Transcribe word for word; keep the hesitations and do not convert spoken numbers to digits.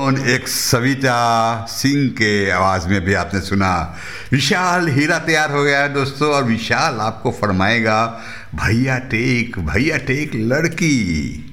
Tone एक सविता सिंह के आवाज़ में भी आपने सुना। विशाल हीरा तैयार हो गया है दोस्तों, और विशाल आपको फरमाएगा भैया टेक भैया टेक लड़की।